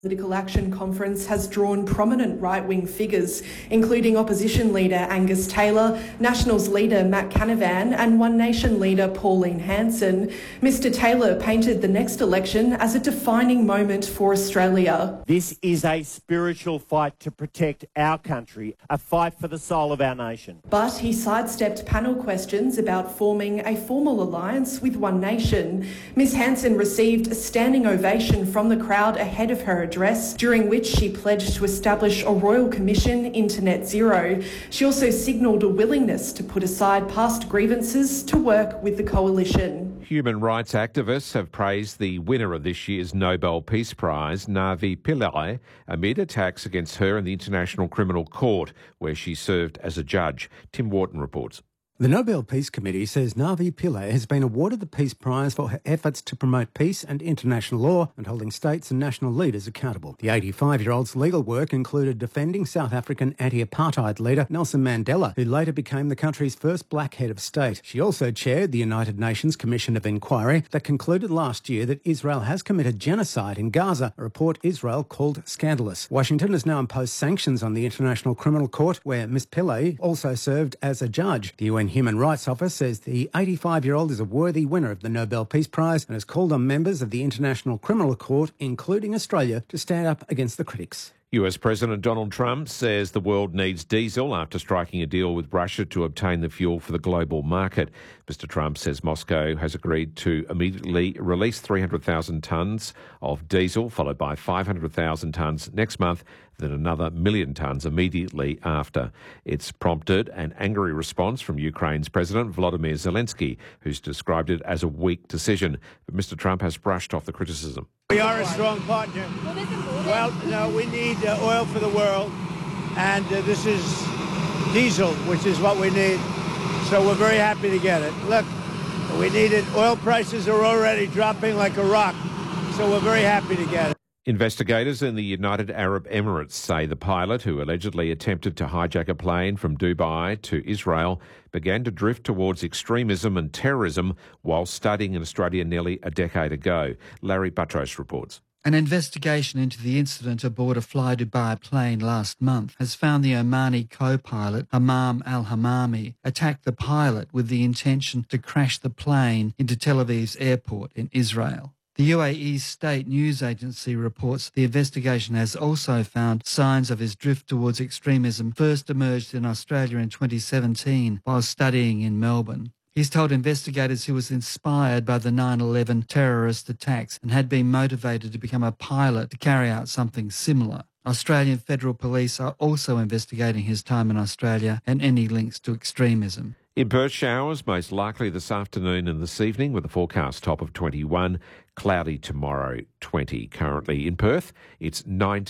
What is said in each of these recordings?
Political Action Conference has drawn prominent right-wing figures, including opposition leader Angus Taylor, Nationals leader Matt Canavan and One Nation leader Pauline Hanson. Mr Taylor painted the next election as a defining moment for Australia. This is a spiritual fight to protect our country, a fight for the soul of our nation. But he sidestepped panel questions about forming a formal alliance with One Nation. Ms Hanson received a standing ovation from the crowd ahead of her address, during which she pledged to establish a royal commission into net zero. She also signalled a willingness to put aside past grievances to work with the coalition. Human rights activists have praised the winner of this year's Nobel Peace Prize, Navi Pillay, amid attacks against her in the International Criminal Court, where she served as a judge. Tim Wharton reports. The Nobel Peace Committee says Navi Pillay has been awarded the Peace Prize for her efforts to promote peace and international law and holding states and national leaders accountable. The 85-year-old's legal work included defending South African anti-apartheid leader Nelson Mandela, who later became the country's first black head of state. She also chaired the United Nations Commission of Inquiry that concluded last year that Israel has committed genocide in Gaza, a report Israel called scandalous. Washington has now imposed sanctions on the International Criminal Court, where Ms Pillay also served as a judge. The UN Human Rights Office says the 85-year-old is a worthy winner of the Nobel Peace Prize and has called on members of the International Criminal Court, including Australia, to stand up against the critics. US President Donald Trump says the world needs diesel after striking a deal with Russia to obtain the fuel for the global market. Mr Trump says Moscow has agreed to immediately release 300,000 tonnes of diesel, followed by 500,000 tonnes next month, then another 1 million tonnes immediately after. It's prompted an angry response from Ukraine's President Volodymyr Zelensky, who's described it as a weak decision. But Mr Trump has brushed off the criticism. We are a strong partner. Well, no, we need oil for the world, and this is diesel, which is what we need. So we're very happy to get it. Look, we need it. Oil prices are already dropping like a rock, so we're very happy to get it. Investigators in the United Arab Emirates say the pilot, who allegedly attempted to hijack a plane from Dubai to Israel, began to drift towards extremism and terrorism while studying in Australia nearly a decade ago. Larry Buttrose reports. An investigation into the incident aboard a Fly Dubai plane last month has found the Omani co-pilot, Hammam al-Hammami, attacked the pilot with the intention to crash the plane into Tel Aviv's airport in Israel. The UAE's state news agency reports the investigation has also found signs of his drift towards extremism first emerged in Australia in 2017 while studying in Melbourne. He's told investigators he was inspired by the 9/11 terrorist attacks and had been motivated to become a pilot to carry out something similar. Australian Federal Police are also investigating his time in Australia and any links to extremism. In Perth, showers most likely this afternoon and this evening with a forecast top of 21. Cloudy tomorrow, 20. Currently in Perth, it's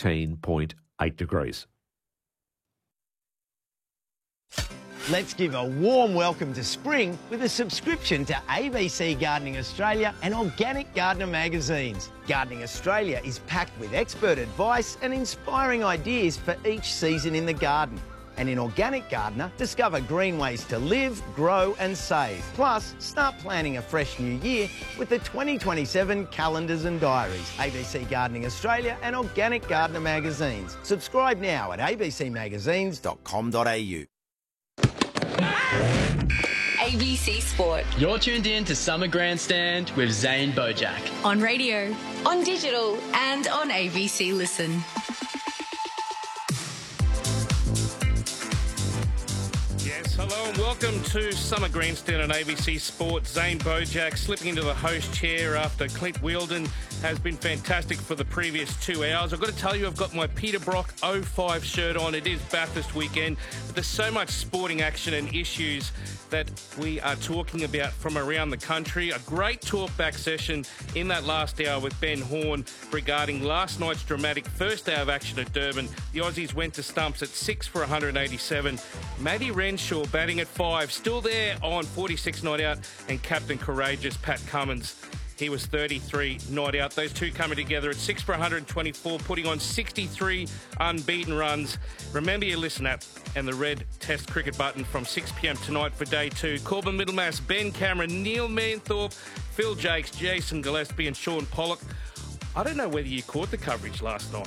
19.8 degrees. Let's give a warm welcome to spring with a subscription to ABC Gardening Australia and Organic Gardener magazines. Gardening Australia is packed with expert advice and inspiring ideas for each season in the garden. And in Organic Gardener, discover green ways to live, grow and save. Plus, start planning a fresh new year with the 2027 calendars and diaries. ABC Gardening Australia and Organic Gardener magazines. Subscribe now at abcmagazines.com.au. ABC Sport. You're tuned in to Summer Grandstand with Zane Bojack. On radio, on digital and on ABC Listen. Hello and welcome to Summer Grandstand on ABC Sport. Zane Bojack slipping into the host chair after Clint Wheeldon has been fantastic for the previous 2 hours. I've got to tell you, I've got my Peter Brock 05 shirt on. It is Bathurst weekend, but there's so much sporting action and issues that we are talking about from around the country. A great talk-back session in that last hour with Ben Horn regarding last night's dramatic first day of action at Durban. The Aussies went to stumps at 6 for 187. Matty Renshaw batting at 5, still there on 46 not out, and captain courageous Pat Cummins. He was 33 not out. Those two coming together at 6 for 124, putting on 63 unbeaten runs. Remember your Listen app and the red Test cricket button from 6 p.m. tonight for day 2. Corbin Middlemass, Ben Cameron, Neil Manthorpe, Phil Jakes, Jason Gillespie and Sean Pollock. I don't know whether you caught the coverage last night.